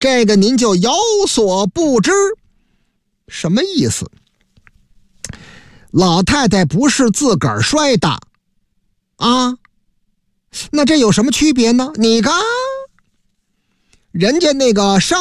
这个您就有所不知。什么意思？老太太不是自个儿摔的啊，那这有什么区别呢？你看人家那个商